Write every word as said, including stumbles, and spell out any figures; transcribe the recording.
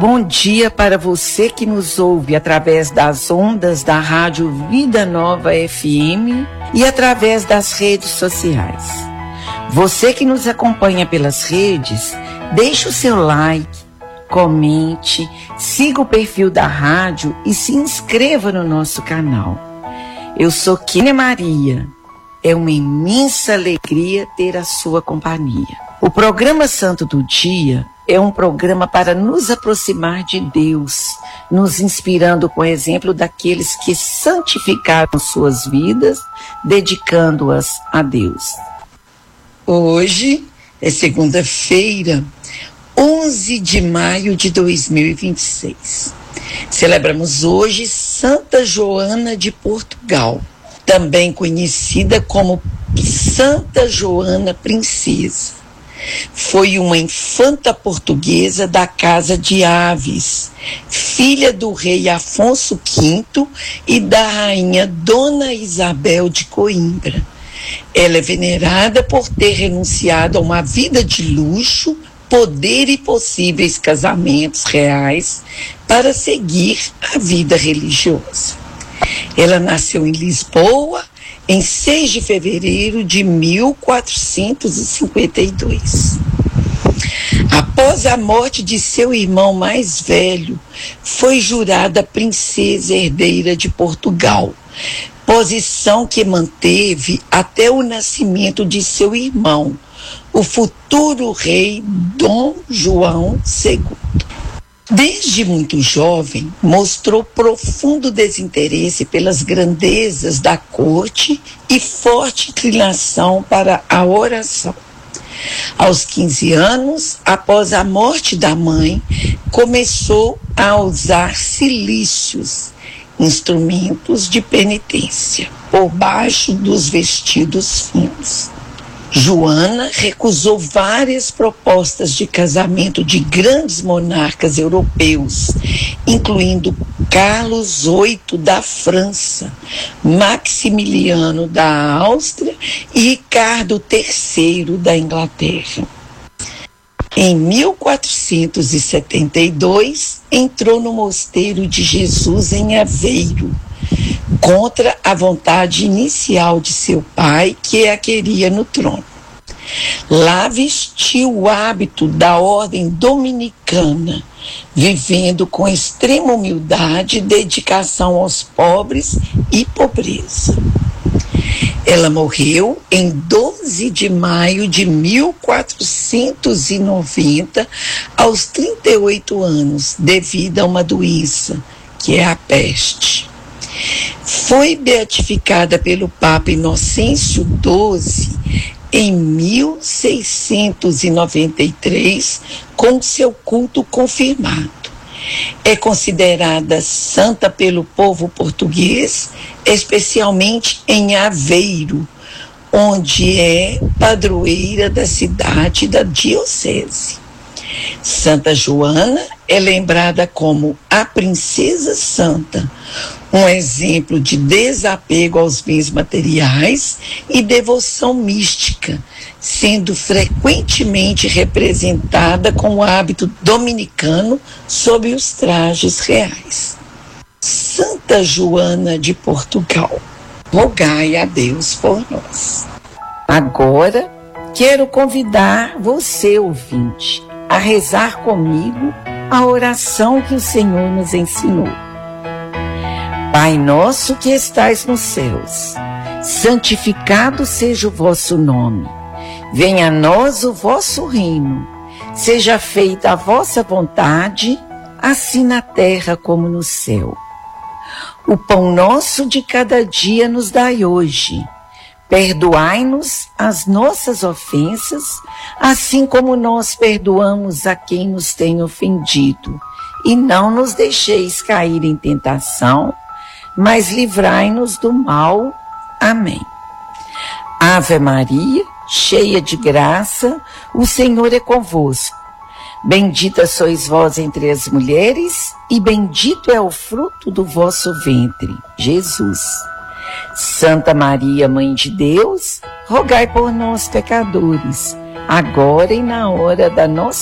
bom dia para você que nos ouve através das ondas da Rádio Vida Nova F M e através das redes sociais. Você que nos acompanha pelas redes, deixe o seu like, comente, siga o perfil da rádio e se inscreva no nosso canal. Eu sou Kênia Maria. É uma imensa alegria ter a sua companhia. O programa Santo do Dia é um programa para nos aproximar de Deus, nos inspirando com o exemplo daqueles que santificaram suas vidas, dedicando-as a Deus. Hoje é segunda-feira, onze de maio de dois mil e vinte e seis. Celebramos hoje Santa Joana de Portugal, também conhecida como Santa Joana Princesa. Foi uma infanta portuguesa da Casa de Aves, filha do rei Afonso quinto e da rainha Dona Isabel de Coimbra. Ela é venerada por ter renunciado a uma vida de luxo, poder e possíveis casamentos reais para seguir a vida religiosa. Ela nasceu em Lisboa em seis de fevereiro de mil quatrocentos e cinquenta e dois. Após a morte de seu irmão mais velho, foi jurada princesa herdeira de Portugal, posição que manteve até o nascimento de seu irmão, o futuro rei Dom João segundo. Desde muito jovem, mostrou profundo desinteresse pelas grandezas da corte e forte inclinação para a oração. Aos quinze anos, após a morte da mãe, começou a usar cilícios, instrumentos de penitência, por baixo dos vestidos finos. Joana recusou várias propostas de casamento de grandes monarcas europeus, incluindo Carlos oito da França, Maximiliano da Áustria e Ricardo terceiro da Inglaterra. Em mil quatrocentos e setenta e dois, entrou no Mosteiro de Jesus em Aveiro, contra a vontade inicial de seu pai, que a queria no trono. Lá vestiu o hábito da ordem dominicana, vivendo com extrema humildade e dedicação aos pobres e pobreza. Ela morreu em doze de maio de mil quatrocentos e noventa, aos trinta e oito anos, devido a uma doença, que é a peste. Foi beatificada pelo Papa Inocêncio doze em mil seiscentos e noventa e três, com seu culto confirmado. É considerada santa pelo povo português, especialmente em Aveiro, onde é padroeira da cidade e da diocese. Santa Joana é lembrada como a Princesa Santa, um exemplo de desapego aos bens materiais e devoção mística, sendo frequentemente representada com o hábito dominicano sob os trajes reais. Santa Joana de Portugal, rogai a Deus por nós. Agora, quero convidar você, ouvinte, a rezar comigo a oração que o Senhor nos ensinou. Pai nosso que estais nos céus, santificado seja o vosso nome. Venha a nós o vosso reino. Seja feita a vossa vontade, assim na terra como no céu. O pão nosso de cada dia nos dai hoje. Perdoai-nos as nossas ofensas, assim como nós perdoamos a quem nos tem ofendido. E não nos deixeis cair em tentação, mas livrai-nos do mal. Amém. Ave Maria, cheia de graça, o Senhor é convosco. Bendita sois vós entre as mulheres, e bendito é o fruto do vosso ventre, Jesus. Santa Maria, Mãe de Deus, rogai por nós, pecadores, agora e na hora da nossa